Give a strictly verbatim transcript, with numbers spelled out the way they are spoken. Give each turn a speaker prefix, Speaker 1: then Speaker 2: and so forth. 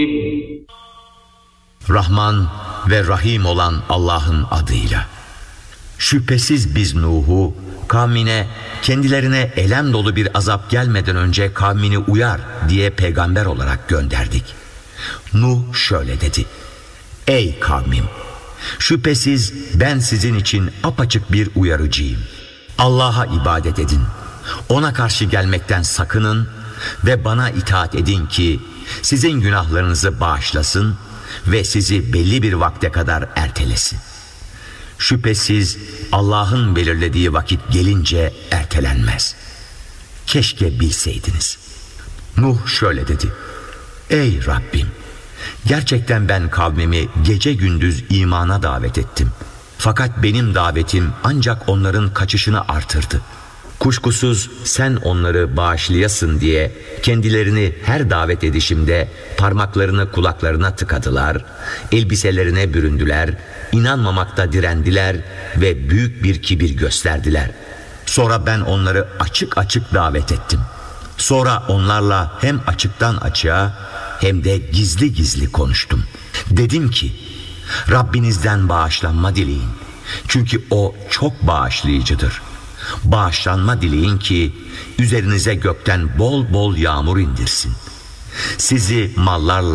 Speaker 1: Rahman ve Rahim olan Allah'ın adıyla. Şüphesiz biz Nuh'u kavmine kendilerine elem dolu bir azap gelmeden önce kavmini uyar diye peygamber olarak gönderdik. Nuh şöyle dedi: Ey kavmim! Şüphesiz ben sizin için apaçık bir uyarıcıyım. Allah'a ibadet edin. Ona karşı gelmekten sakının ve bana itaat edin ki sizin günahlarınızı bağışlasın ve sizi belli bir vakte kadar ertelesin. Şüphesiz Allah'ın belirlediği vakit gelince ertelenmez. Keşke bilseydiniz. Nuh şöyle dedi: Ey Rabbim! Gerçekten ben kavmimi gece gündüz imana davet ettim. Fakat benim davetim ancak onların kaçışını artırdı. Kuşkusuz sen onları bağışlayasın diye kendilerini her davet edişimde parmaklarını kulaklarına tıkadılar, elbiselerine büründüler, inanmamakta direndiler ve büyük bir kibir gösterdiler. Sonra ben onları açık açık davet ettim. Sonra onlarla hem açıktan açığa hem de gizli gizli konuştum. Dedim ki, Rabbinizden bağışlanma dileyin. Çünkü O çok bağışlayıcıdır. Bağışlanma dileyin ki üzerinize gökten bol bol yağmur indirsin. Sizi mallarla